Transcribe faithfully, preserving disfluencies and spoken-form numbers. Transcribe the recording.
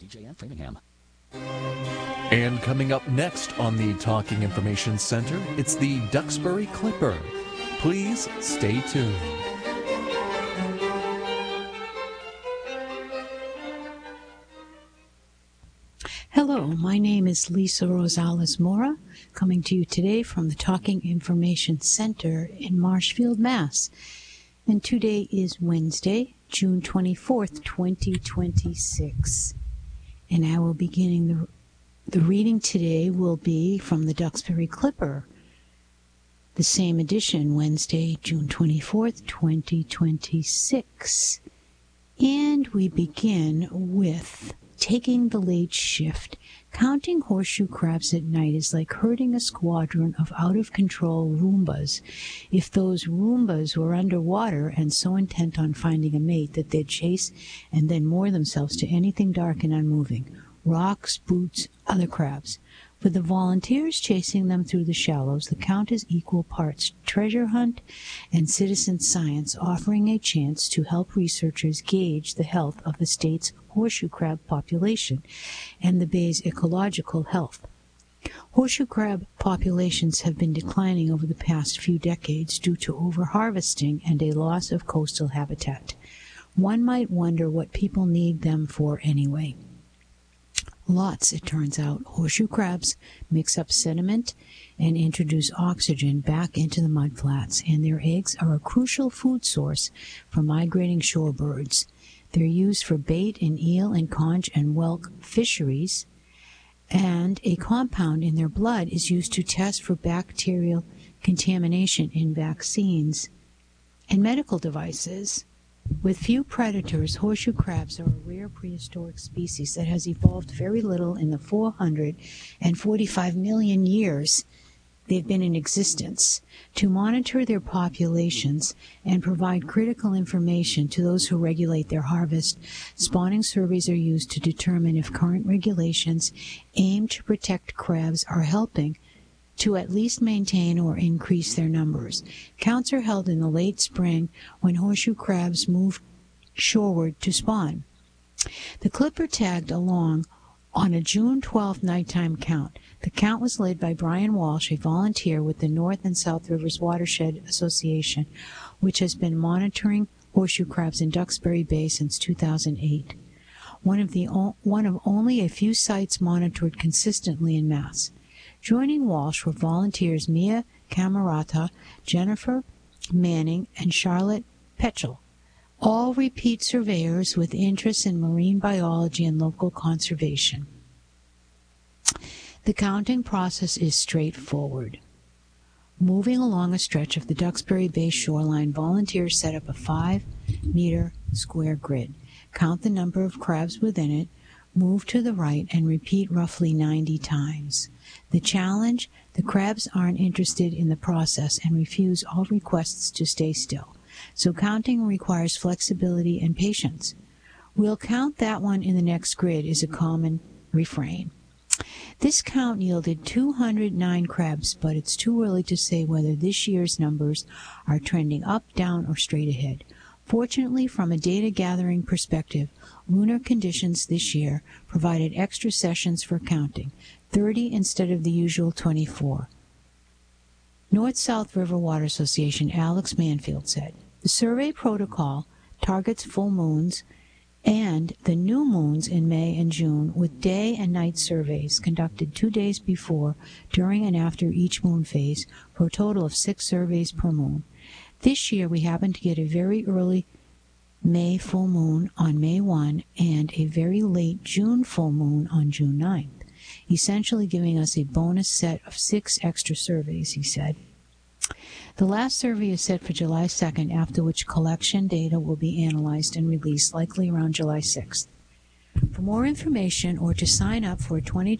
D J N Framingham. And coming up next on the Talking Information Center, it's the Duxbury Clipper. Please stay tuned. Hello, my name is Lisa Rosales Mora, coming to you today from the Talking Information Center in Marshfield, Mass. And today is Wednesday, June twenty-fourth, twenty twenty-six. And I will be beginning the, the reading today will be from the Duxbury Clipper, the same edition, Wednesday, June twenty-fourth, twenty twenty-six. And we begin with taking the late shift. Counting horseshoe crabs at night is like herding a squadron of out-of-control Roombas. If those Roombas were underwater and so intent on finding a mate that they'd chase and then moor themselves to anything dark and unmoving, rocks, boots, other crabs. With the volunteers chasing them through the shallows, the count is equal parts treasure hunt and citizen science, offering a chance to help researchers gauge the health of the state's horseshoe crab population and the bay's ecological health. Horseshoe crab populations have been declining over the past few decades due to overharvesting and a loss of coastal habitat. One might wonder what people need them for anyway. Lots, it turns out. Horseshoe crabs mix up sediment and introduce oxygen back into the mudflats, and their eggs are a crucial food source for migrating shorebirds. They're used for bait in eel and conch and whelk fisheries, and a compound in their blood is used to test for bacterial contamination in vaccines and medical devices. With few predators, horseshoe crabs are a rare prehistoric species that has evolved very little in the four hundred forty-five million years they've been in existence. To monitor their populations and provide critical information to those who regulate their harvest, spawning surveys are used to determine if current regulations aimed to protect crabs are helping to at least maintain or increase their numbers. Counts are held in the late spring when horseshoe crabs move shoreward to spawn. The Clipper tagged along on a June twelfth nighttime count. The count was led by Brian Walsh, a volunteer with the North and South Rivers Watershed Association, which has been monitoring horseshoe crabs in Duxbury Bay since two thousand eight. One of, the, one of only a few sites monitored consistently in Mass. Joining Walsh were volunteers Mia Camerata, Jennifer Manning, and Charlotte Petchel, all repeat surveyors with interests in marine biology and local conservation. The counting process is straightforward. Moving along a stretch of the Duxbury Bay shoreline, volunteers set up a five-meter square grid, count the number of crabs within it, move to the right, and repeat roughly ninety times. The challenge, the crabs aren't interested in the process and refuse all requests to stay still, so counting requires flexibility and patience. We'll count that one in the next grid is a common refrain. This count yielded two hundred nine crabs, but it's too early to say whether this year's numbers are trending up, down, or straight ahead. Fortunately, from a data-gathering perspective, lunar conditions this year provided extra sessions for counting, thirty instead of the usual twenty-four. North-South River Water Association Alex Manfield said, "The survey protocol targets full moons and the new moons in May and June with day and night surveys conducted two days before, during, and after each moon phase for a total of six surveys per moon. This year we happened to get a very early May full moon on May first and a very late June full moon on June ninth, essentially giving us a bonus set of six extra surveys," he said. The last survey is set for July second, after which collection data will be analyzed and released, likely around July sixth. For more information or to sign up for a twenty